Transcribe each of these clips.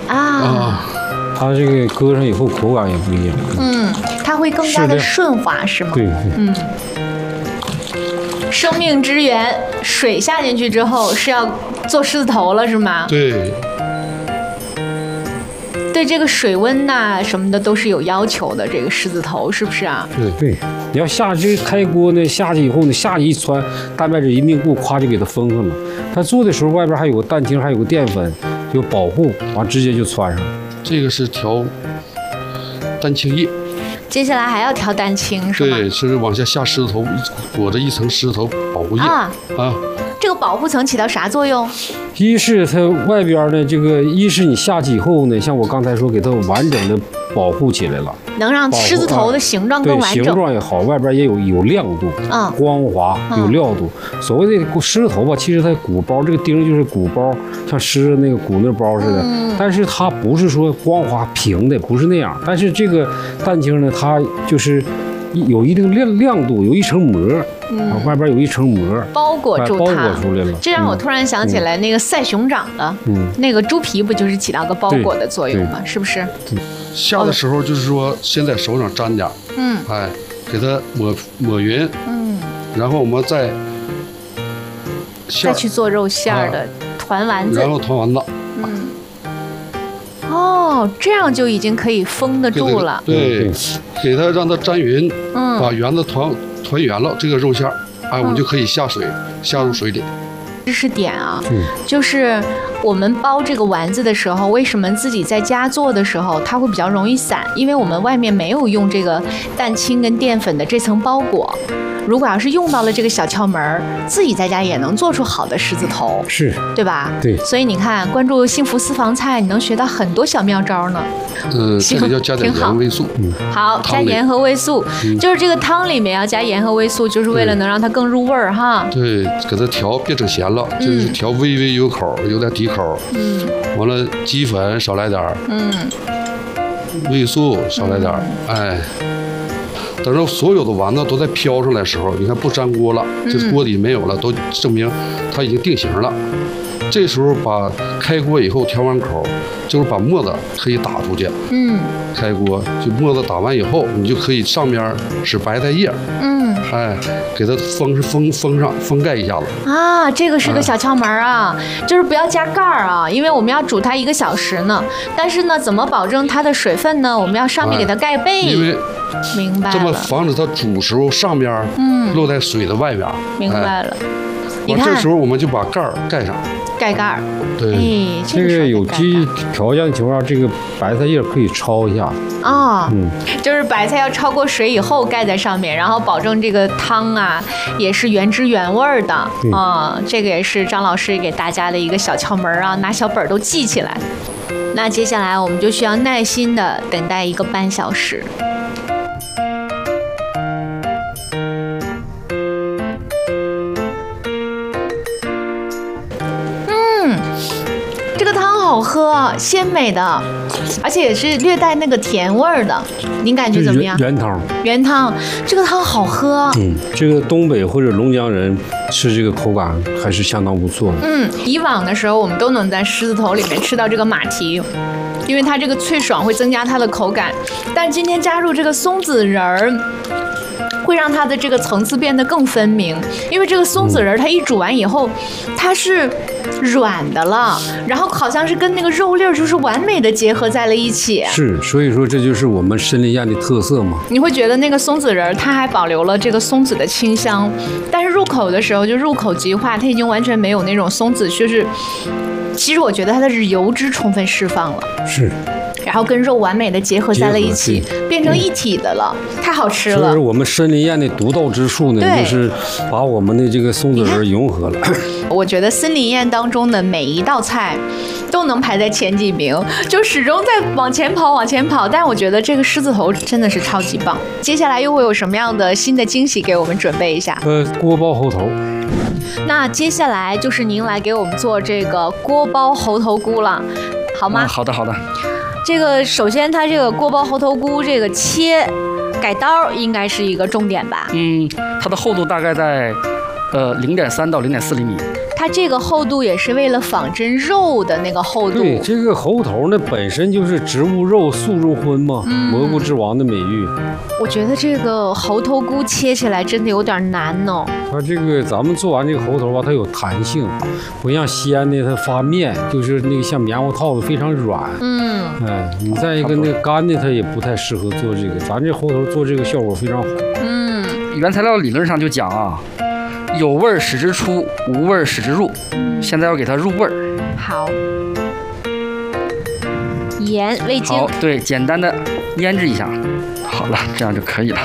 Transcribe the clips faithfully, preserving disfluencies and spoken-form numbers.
啊。 啊， 它这个搁上以后口感也不一样。 嗯，它会更加的顺滑，是吗？ 对对。 嗯。生命之源，水下进去之后是要做狮子头了，是吗？ 对。 对这个水温呐、啊、什么的都是有要求的，这个狮子头是不是啊？ 对对，你要下这开锅呢，下去以后呢，下去一穿，蛋白质一定够，夸就给它封上了。它做的时候外边还有个蛋清，还有个淀粉，就保护，完直接就穿上。 这个是调蛋清液。 接下来还要调蛋清是吗？ 对，是往下下狮子头，裹着一层狮子头保护液啊啊。 这个保护层起到啥作用？ 一是它外边呢，这个一是你下去以后呢，像我刚才说，给它完整的保护起来了， 能让狮子头的形状更完整。 对，形状也好，外边也有有亮度，嗯，光滑有料度。嗯、所谓的狮子头吧，其实它鼓包，这个钉就是鼓包，像狮子那个鼓那包似的。嗯、但是它不是说光滑平的，不是那样。但是这个蛋清呢，它就是有一定亮亮度，有一层膜。嗯，外边有一层膜包裹住它， 包裹出来了。 这让我突然想起来，那个赛熊掌的，嗯，那个猪皮不就是起到个包裹的作用吗？是不是？ 下的时候就是说，先在手上沾点，嗯，哎，给它抹抹匀，嗯，然后我们再再去做肉馅儿的团丸子， 然后团丸子， 嗯，哦，这样就已经可以封得住了。 对，给它让它沾匀，嗯，把圆子团。团圆了，这个肉馅儿，哎，我们就可以下水，嗯、下入水里。 知识点啊，嗯、就是我们包这个丸子的时候，为什么自己在家做的时候它会比较容易散？因为我们外面没有用这个蛋清跟淀粉的这层包裹。如果要是用到了这个小窍门，自己在家也能做出好的狮子头， 是， 对吧？ 对。 所以你看，关注幸福私房菜，你能学到很多小妙招呢。 嗯，这里要加点盐味素。 嗯，好，加盐和味素，嗯、就是这个汤里面要加盐和味素，就是为了能让它更入味儿哈。 对，给它调，别整咸了，嗯、就是调微微有口，有点底口。嗯。完了，鸡粉少来点儿。嗯。味素少来点儿，嗯、哎。等到所有的丸子都在飘上来的时候，你看不粘锅了，这锅底没有了，都证明它已经定型了。这时候把开锅以后调完口，就是把沫子可以打出去。嗯，开锅就沫子打完以后，你就可以上面是白菜叶。嗯，哎，给它封是封封上封盖一下子。 啊，这个是个小窍门啊，哎、就是不要加盖儿啊，因为我们要煮它一个小时呢。但是呢，怎么保证它的水分呢？我们要上面给它盖被。 哎、因为明白了， 这么防止它煮时候上面嗯落在水的外边。 明白了。 你看，这时候我们就把盖儿盖上。 盖盖儿， 对， 哎， 这个有机条件情况下，这个白菜叶可以焯一下。 哦，嗯，就是白菜要焯过水以后盖在上面，然后保证这个汤啊也是原汁原味的啊、嗯。这个也是张老师给大家的一个小窍门啊，拿小本都记起来。那接下来我们就需要耐心的等待一个半小时。好喝，鲜美的，而且也是略带那个甜味儿的，您感觉怎么样？ 原汤， 原汤，这个汤好喝。 嗯，这个东北或者龙江人吃这个口感还是相当不错的。 嗯，以往的时候我们都能在狮子头里面吃到这个马蹄，因为它这个脆爽会增加它的口感，但今天加入这个松子仁儿。会让它的这个层次变得更分明，因为这个松子仁它一煮完以后，它是软的了，然后好像是跟那个肉粒儿就是完美的结合在了一起。 是，所以说这就是我们参林宴的特色嘛。 你会觉得那个松子仁它还保留了这个松子的清香，但是入口的时候就入口即化，它已经完全没有那种松子，就是其实我觉得它的是油脂充分释放了。 是。 然后跟肉完美的结合在了一起，变成一体的了，嗯、太好吃了。 所以说我们参林宴的独到之处呢，就是把我们的这个松子仁融合了。 我觉得森林宴当中的每一道菜都能排在前几名，就始终在往前跑，往前跑。但我觉得这个狮子头真的是超级棒。接下来又会有什么样的新的惊喜给我们准备一下？ 呃，锅包猴头。 那接下来就是您来给我们做这个锅包猴头菇了，好吗？ 啊、好的，好的。 这个首先它这个锅包猴头菇这个切改刀应该是一个重点吧？ 嗯，它的厚度大概在呃零点三到零点四厘米。 它这个厚度也是为了仿真肉的那个厚度。 对，这个猴头呢本身就是植物肉素肉荤嘛，嗯、蘑菇之王的美誉。 我觉得这个猴头菇切起来真的有点难哦。 它这个咱们做完这个猴头吧，它有弹性，不像鲜的它发面，就是那个像棉花套子非常软。嗯，哎，你再一个那个干的，它也不太适合做这个。咱这猴头做这个效果非常好。 嗯，原材料理论上就讲啊，有味儿使之出，无味儿使之入。现在要给它入味儿。 好。盐、味精。 好，对，简单的腌制一下。好了，这样就可以了。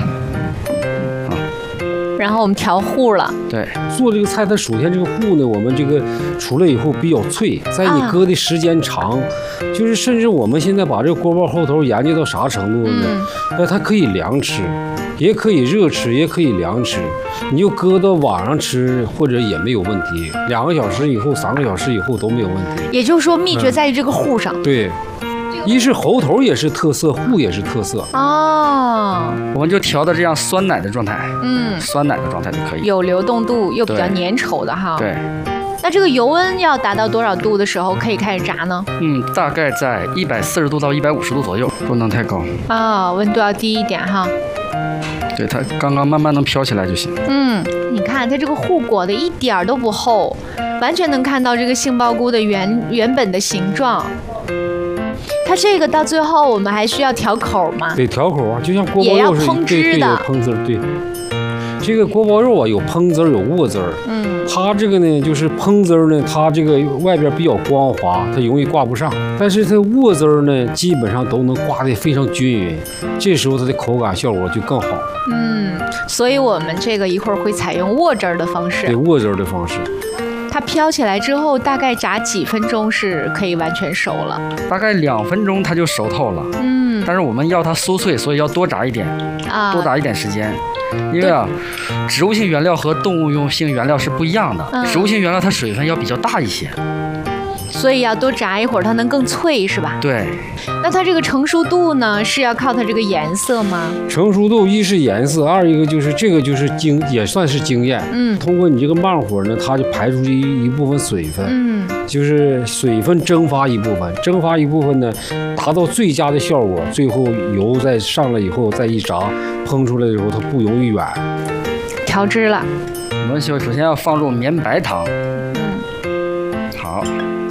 然后我们调糊了。 对， 做这个菜，它首先这个糊呢，我们这个出来以后比较脆，在你搁的时间长，啊、就是甚至我们现在把这个锅包猴头研究到啥程度呢？那、嗯、它可以凉吃，也可以热吃，也可以凉吃。你就搁到晚上吃，或者也没有问题。两个小时以后、三个小时以后都没有问题。 也就是说，秘诀在于这个糊上。 嗯、对。一是猴头也是特色，糊也是特色哦。 我们就调的这样酸奶的状态，嗯，酸奶的状态就可以， 有流动度又比较粘稠的哈。 对。 那这个油温要达到多少度的时候可以开始炸呢？ 嗯，大概在一百四十度到一百五十度左右，不能太高。 啊、哦，温度要低一点哈。 对，它刚刚慢慢能飘起来就行。 嗯，你看它这个糊裹的一点儿都不厚，完全能看到这个杏鲍菇的原原本的形状。它这个到最后我们还需要调口吗？ 对，调口啊，就像锅包肉是烹汁的， 对对，有烹汁儿。对，这个锅包肉啊，有烹汁儿，有卧汁儿。嗯，它这个呢，就是烹汁儿呢，它这个外边比较光滑，它容易挂不上。但是它卧汁儿呢，基本上都能挂得非常均匀，这时候它的口感效果就更好。 嗯，所以我们这个一会儿会采用卧汁儿的方式。 对，卧汁儿的方式。 它飘起来之后，大概炸几分钟是可以完全熟了？ 大概两分钟它就熟透了。嗯，但是我们要它酥脆，所以要多炸一点，啊，多炸一点时间。因为啊，植物性原料和动物用性原料是不一样的，嗯、植物性原料它水分要比较大一些。 所以要多炸一会儿，它能更脆，是吧？ 对。 那它这个成熟度呢，是要靠它这个颜色吗？ 成熟度一是颜色，二一个就是这个就是经也算是经验。嗯。通过你这个慢火呢，它就排出一一部分水分。嗯。就是水分蒸发一部分，蒸发一部分呢，达到最佳的效果。最后油再上来以后再一炸，烹出来的时候它不容易软。 调汁了。 我们首先要放入绵白糖。嗯。好。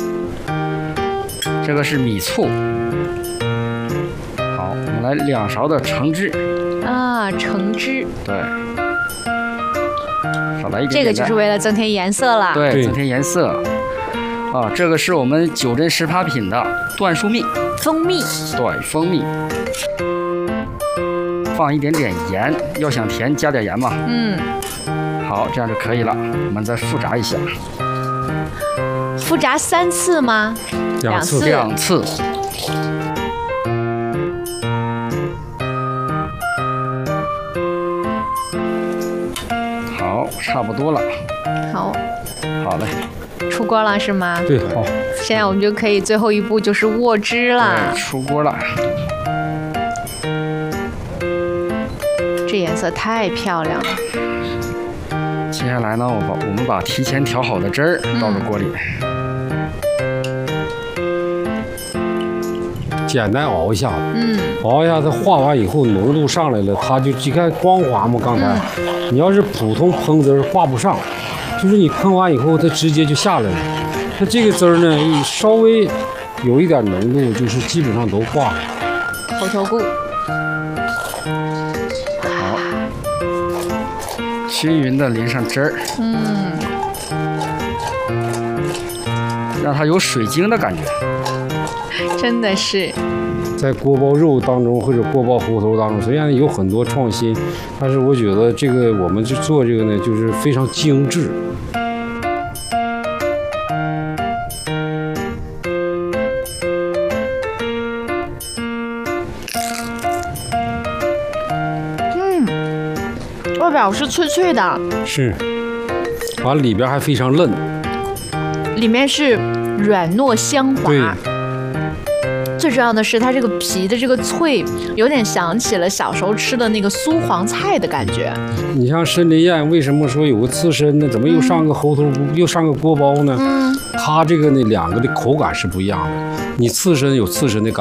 这个是米醋，好，我们来两勺的橙汁啊，橙汁， 对，少来一点点。 这个就是为了增添颜色了， 对，增添颜色。啊，这个是我们九珍十八品的椴树蜜， 蜂蜜， 对，蜂蜜，放一点点盐，要想甜加点盐嘛。嗯，好，这样就可以了。我们再复炸一下。 复炸三次吗？ 两次， 两次。好，差不多了。 好， 好嘞。 出锅了是吗？ 对，好。 现在我们就可以最后一步就是卧汁了。 对，出锅了。 这颜色太漂亮了。 接下来呢，我把我们把提前调好的汁儿倒入锅里。 简单熬一下子，嗯，熬一下，它化完以后浓度上来了，它就你看光滑嘛。刚才，嗯、你要是普通烹汁化不上，就是你烹完以后它直接就下来了。它这个汁儿呢，稍微有一点浓度，就是基本上都化了。 猴头菇， 好，均匀的淋上汁儿，嗯，让它有水晶的感觉。 真的是， 在锅包肉当中或者锅包猴头当中，虽然有很多创新，但是我觉得这个我们就做这个呢，就是非常精致。 嗯，外表是脆脆的， 是，完里边还非常嫩， 里面是软糯香滑。 对。 最重要的是它这个皮的这个脆，有点想起了小时候吃的那个酥黄菜的感觉。 你像参林宴，为什么说有个刺身呢？怎么又上个猴头菇，又上个锅包呢？嗯，它这个那两个的口感是不一样的。你刺身有刺身的感觉。